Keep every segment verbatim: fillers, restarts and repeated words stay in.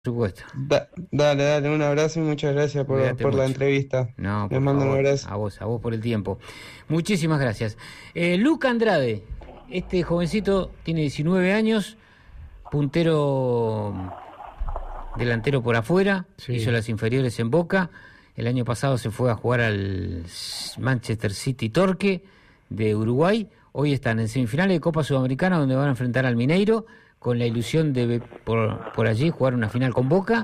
Supuesto. Da- dale, dale, un abrazo y muchas gracias por, Cuídate por la mucho. entrevista. No, Les por mando un favor, abrazo. a vos, a vos por el tiempo. Muchísimas gracias. Eh, Luca Andrade, este jovencito tiene diecinueve años, puntero delantero por afuera, Sí. hizo las inferiores en Boca. El año pasado se fue a jugar al Manchester City Torque de Uruguay. Hoy están en semifinales de Copa Sudamericana, donde van a enfrentar al Mineiro, con la ilusión de por, por allí jugar una final con Boca.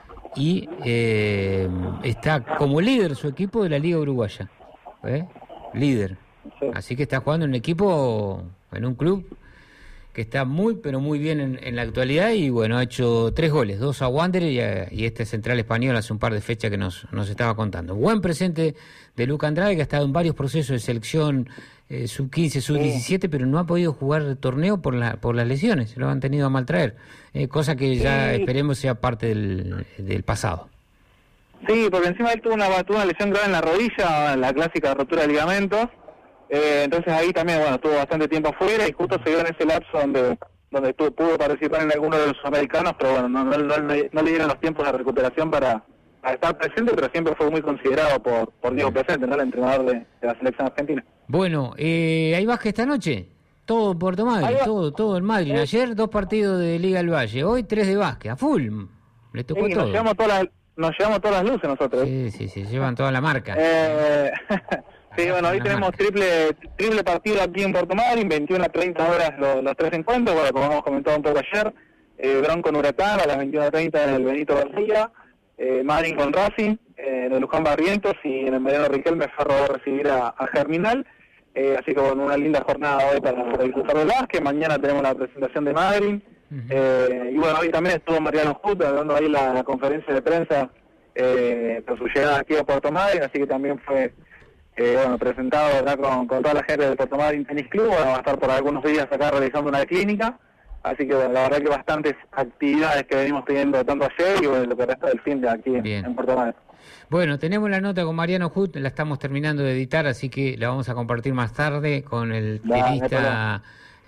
Y eh, está como líder su equipo de la Liga Uruguaya. ¿Eh? Líder. Así que está jugando en un equipo, en un club que está muy, pero muy bien en, en la actualidad. Y bueno, ha hecho tres goles, dos a Wanderers y, a, y este central español hace un par de fechas que nos, nos estaba contando. Buen presente de Luca Andrade, que ha estado en varios procesos de selección eh, sub quince, sub diecisiete, pero no ha podido jugar torneo por, la, por las lesiones. Lo han tenido a maltraer. Eh, cosa que ya Sí. esperemos sea parte del, del pasado. Sí, porque encima él tuvo una, tuvo una lesión grave en la rodilla, la clásica rotura de ligamentos. Eh, entonces ahí también, bueno, estuvo bastante tiempo afuera y justo se dio en ese lapso donde donde tu, pudo participar en alguno de los sudamericanos, pero bueno, no, no, no, no le dieron los tiempos de recuperación para, para estar presente, pero siempre fue muy considerado por, por Diego Presente, ¿no? El entrenador de, de la selección argentina. Bueno, eh, ¿hay básquet esta noche? Todo en Puerto Madryn, Ahí va. todo, todo en Madryn. Eh. Ayer dos partidos de Liga del Valle, hoy tres de básquet, a full. Le tocó Sí, todo. nos llevamos todas las, nos llevamos todas las luces nosotros. Sí, sí, sí, llevan toda la marca. Eh, sí, bueno, hoy Una tenemos marca. triple triple partido aquí en Puerto Madryn, veintiuna a treinta horas los, los tres encuentros, bueno, como hemos comentado un poco ayer, eh, Bron con Huracán a las veintiuna treinta en el Benito García, eh, Madryn con Racing, eh, en el Luján Barrientos y en el Mariano Riquelme Ferro va a recibir a, a Germinal, eh, así que bueno, una linda jornada hoy para, para disfrutar del básquet. Mañana tenemos la presentación de Madryn, Ujú. eh, y bueno, hoy también estuvo Mariano Juta dando ahí la, la conferencia de prensa eh, por su llegada aquí a Puerto Madryn, así que también fue eh, bueno, presentado acá con, con toda la gente del Puerto Madryn Tennis Club. Bueno, va a estar por algunos días acá realizando una clínica, así que bueno, la verdad que bastantes actividades que venimos teniendo tanto ayer y bueno, lo que resta del fin de aquí en, Bien. en Puerto Madryn. Bueno, tenemos la nota con Mariano Hut, la estamos terminando de editar, así que la vamos a compartir más tarde con el Dale, no hay tenista problema.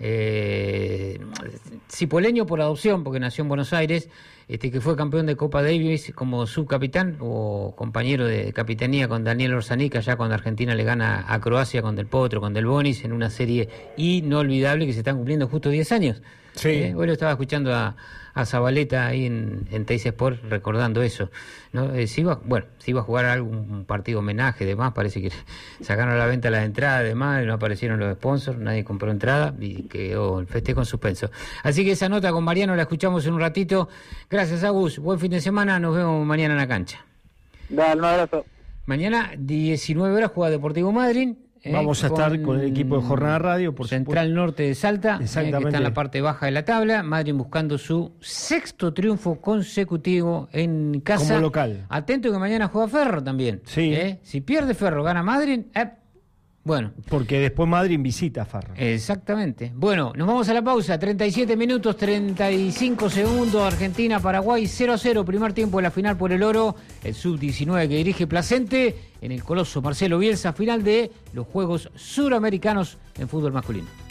eh, cipoleño por adopción, porque nació en Buenos Aires, este que fue campeón de Copa Davis como subcapitán o compañero de capitanía con Daniel Orsanic, allá cuando Argentina le gana a Croacia con Del Potro, con Del Bonis, en una serie inolvidable que se están cumpliendo justo diez años. Sí. Eh, hoy lo estaba escuchando a, a Zabaleta ahí en, en Teis Sport recordando eso, ¿no? Eh, si iba, bueno, si iba a jugar algún partido homenaje y demás, parece que sacaron a la venta las entradas y demás, y no aparecieron los sponsors, nadie compró entrada y quedó el festejo en suspenso. Así que esa nota con Mariano la escuchamos en un ratito. Gracias, Agus. Buen fin de semana, nos vemos mañana en la cancha. Dale, un abrazo. Mañana, diecinueve horas, juega Deportivo Madryn. eh, Vamos a estar con el equipo de Jornada Radio, por Central supuesto. Norte de Salta, eh, que Exactamente. está en la parte baja de la tabla. Madryn buscando su sexto triunfo consecutivo en casa. Como local. Atento que mañana juega Ferro también. Sí. ¿eh? Si pierde Ferro, gana Madryn. Eh, bueno, Porque después Madryn visita a Farra. exactamente. Bueno, nos vamos a la pausa. treinta y siete minutos, treinta y cinco segundos. Argentina, Paraguay, cero a cero. Primer tiempo de la final por el oro. El sub diecinueve que dirige Placente en el coloso Marcelo Bielsa. Final de los Juegos Suramericanos en fútbol masculino.